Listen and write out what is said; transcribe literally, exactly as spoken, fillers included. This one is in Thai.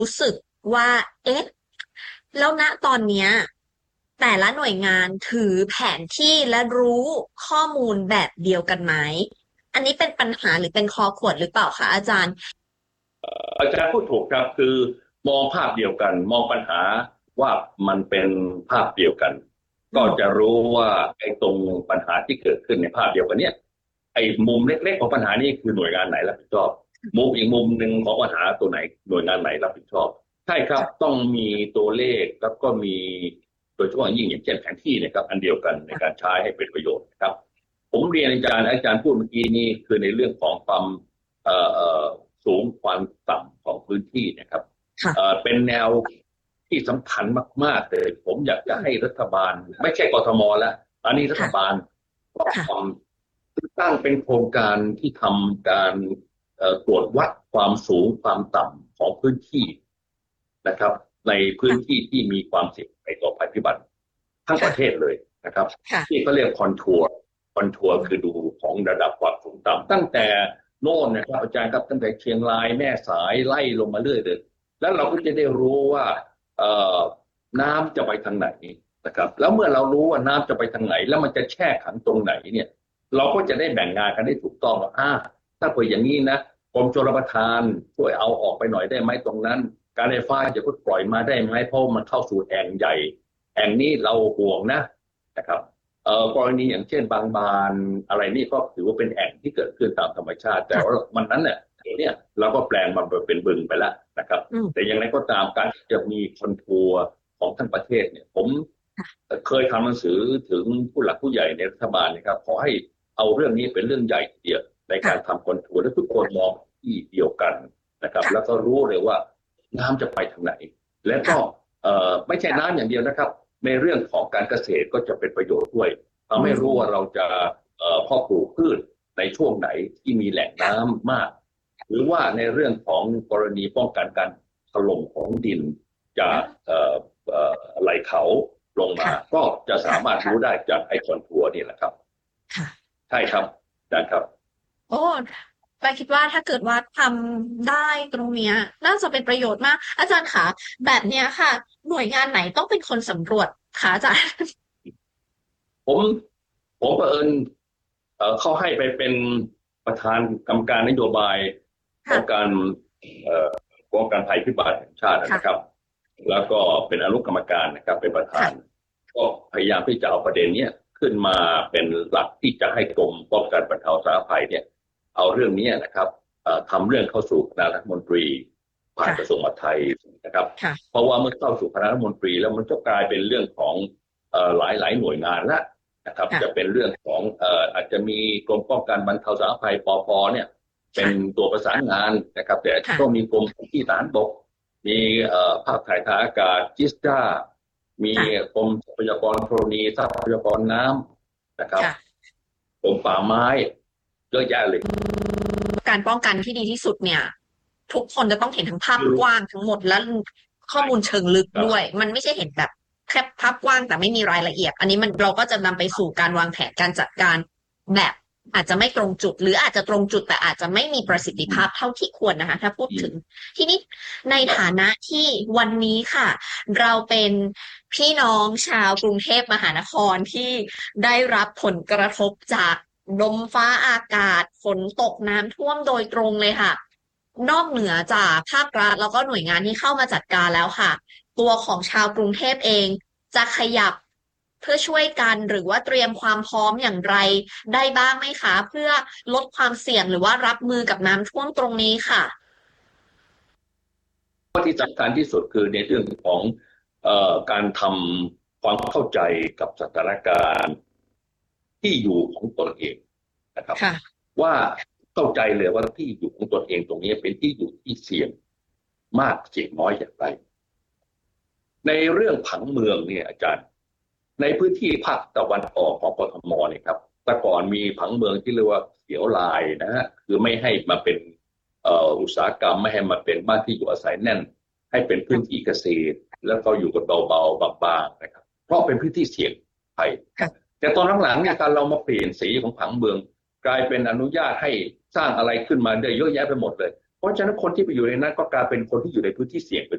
รู้สึกว่าเอ๊ะแล้วณตอนเนี้ยแต่ละหน่วยงานถือแผนที่และรู้ข้อมูลแบบเดียวกันไหมอันนี้เป็นปัญหาหรือเป็นคอขวดหรือเปล่าคะอาจารย์อาจารย์พูดถูกครับคือมองภาพเดียวกันมองปัญหาว่ามันเป็นภาพเดียวกันก็อืมจะรู้ว่าไอ้ตรงปัญหาที่เกิดขึ้นในภาพเดียวกันเนี้ยไอ้มุมเล็กๆของปัญหานี้คือหน่วยงานไหนรับผิดชอบมุมอีกมุมหนึ่งของปัญหาตัวไหนหน่วยงานไหนรับผิดชอบใช่ครับต้องมีตัวเลขแล้วก็มีโดยเฉพาะยิ่งอย่างเช่นแผนที่นะครับอันเดียวกันในการใช้ให้เป็นประโยชน์ครับผมเรียนอาจารย์อาจารย์พูดเมื่อกี้นี้คือในเรื่องของความเอ่อ สูงความต่ำของพื้นที่นะครับค่ะเอ่อเป็นแนวที่สำคัญมากๆเลยผมอยากจะให้รัฐบาลไม่ใช่กทมแล้วอันนี้รัฐค่ะบาลก็ค่ะทำตั้งเป็นโครงการที่ทำการเอ่อตรวจวัดความสูงความต่ำของพื้นที่นะครับในพื้นค่ะที่ที่มีความเสี่ยงไปต่อภัยพิบัติทั้งปค่ะระเทศเลยนะครับค่ะที่เขาเรียกคอนทัวร์คอนทัวร์คือดูของระดับความสูงต่ำตั้งแต่โน่นนะครับอาจารย์ครับตั้งแต่เชียงรายแม่สายไล่ลงมาเรื่อยเลยแล้วเราก็จะได้รู้ว่าเอ่อน้ำจะไปทางไหนนะครับแล้วเมื่อเรารู้ว่าน้ำจะไปทางไหนแล้วมันจะแช่ขังตรงไหนเนี่ยเราก็จะได้แบ่งงานกันได้ถูกต้องว่าอ่าถ้าเกิดอย่างนี้นะกรมชลประทานช่วยเอาออกไปหน่อยได้ไหมตรงนั้นการไฟฟ้าจะพูดปล่อยมาได้ไหมเพราะมันเข้าสู่แอ่งใหญ่แอ่งนี้เราห่วงนะนะครับ เอ่อกรณีอย่างเช่นบางบานอะไรนี่ก็ถือว่าเป็นแอ่งที่เกิดขึ้นตามธรรมชาติแต่ว่ามันนั้นเนี่ยเนี่ยเราก็แปลงมันเป็นบึงไปแล้วนะครับอืมแต่อย่างไรก็ตามการที่จะมีคอนทัวร์ของทั้งประเทศเนี่ยผมเคยทำหนังสือถึงผู้หลักผู้ใหญ่ในรัฐบาลนะครับขอให้เอาเรื่องนี้เป็นเรื่องใหญ่ทีเดียวในการค่ะทำคอนทัวร์และทุกคนมองที่เดียวกันนะครับแล้วค่ะก็รู้เลยว่าน้ำจะไปทางไหนและก็ค่ะเอ่อไม่ใช่น้ำอย่างเดียวนะครับในเรื่องของการเกษตรก็จะเป็นประโยชน์ด้วย เราอืไม่รู้ว่าเรามจะเอ่อเพาะปลูกพืชในช่วงไหนที่มีแหล่งค่ะน้ำมากหรือว่าในเรื่องของกรณีป้องกันการถล่มของดินจากเอ่อเอ่อไหลเขาลงมาค่ะก็จะสาค่ะมารถรู้ได้จากไอคอนทัวร์นี่แหละครับค่ะใช่ครับอาจารย์ครับโอ้ปาคิดว่าถ้าเกิดว่าทำได้ตรงเนี้ยน่าจะเป็นประโยชน์มากอาจารย์คะแบบเนี้ยค่ะหน่วยงานไหนต้องเป็นคนสำรวจคะอาจารย์ผมผมเผอิญเอ่อเขาให้ไปเป็นประธานกรรมการนโยบายของค่ะการเอ่อป้องกันภัยพิบัติแห่งชาตินะครับค่ะแล้วก็เป็นอนุกรรมการนะครับเป็นประธานค่ะก็พยายามที่จะเอาประเด็นเนี้ยขึ้นมาเป็นหลักที่จะให้กรมป้องกันบรรเทาสาธารณภัยเนี่ยเอาเรื่องนี้นะครับเอ่อทำเรื่องเข้าสู่คณะรัฐมนตรีผ่านค่ะกระทรวงมหาดไทยนะครับค่ะเพราะว่าเมื่อเข้าสู่คณะรัฐมนตรีแล้วมันก็กลายเป็นเรื่องของเอ่อหลายหลายหน่วยงานละ นะครับจะค่ะเป็นเรื่องของเอ่ออาจจะมีกรมป้องกันบรรเทาสาธารณภัยปปเนี่ยเป็นค่ะตัวประสานงานนะครับแต่ค่ะก็มีกรมที่ทหารบกมีเอ่อภาพถ่ายทางอากาศจิสตามีค่ะกรมทรัพยากรธรณีทรัพยากรน้ำนะครับค่ะกรมป่าไม้เยอะแยะเลยการป้องกันที่ดีที่สุดเนี่ยทุกคนจะต้องเห็นทั้งภาพคือกว้างทั้งหมดและข้อมูลเชิงลึกครับด้วยมันไม่ใช่เห็นแบบแค่ภาพกว้างแต่ไม่มีรายละเอียดอันนี้มันเราก็จะนำไปสู่การวางแผนการจัดการแบบอาจจะไม่ตรงจุดหรืออาจจะตรงจุดแต่อาจจะไม่มีประสิทธิภาพเท่าที่ควรนะคะถ้าพูดถึงทีนี้ในฐานะที่วันนี้ค่ะเราเป็นพี่น้องชาวกรุงเทพมหานครที่ได้รับผลกระทบจากลมฟ้าอากาศฝนตกน้ำท่วมโดยตรงเลยค่ะนอกเหนือจากภาครัฐแล้วก็หน่วยงานที่เข้ามาจัดการแล้วค่ะ ตัวของชาวกรุงเทพเองจะขยับเพื่อช่วยกันหรือว่าเตรียมความพร้อมอย่างไรได้บ้างไหมคะเพื่อลดความเสี่ยงหรือว่ารับมือกับน้ำท่วมตรงนี้ค่ะข้อที่สำคัญที่สุดคือในเรื่องของเอ่อการทำความเข้าใจกับสถานการณ์ที่อยู่ของตนเองนะครับค่ะว่าเข้าใจเลยว่าที่อยู่ของตนเองตรงนี้เป็นที่อยู่ที่เสี่ยงมากเสี่ยงน้อยอย่างไรในเรื่องผังเมืองเนี่ยอาจารย์ในพื้นที่ภาคตะวันออกของกทมเนี่ยครับแต่ก่อนมีผังเมืองที่เรียกว่าเขียวลายนะฮะคือไม่ให้มาเป็นเอ่ออุตสาหกรรมไม่ให้มาเป็นบ้านที่อยู่อาศัยแน่นให้เป็นพื้นที่เกษตรแล้วก็อยู่กันเบาๆบางๆนะครับเพราะเป็นพื้นที่เสี่ยงภัยค่ะแต่ตอนหลังๆเนี่ยการเรามาเปลี่ยนสีของผังเมือง กลายเป็นอนุญาตให้สร้างอะไรขึ้นมาได้เยอะแยะไปหมดเลยเพราะฉะนั้นคนที่ไปอยู่ในนั้นก็กลายเป็นคนที่อยู่ในพื้นที่เสี่ยงไป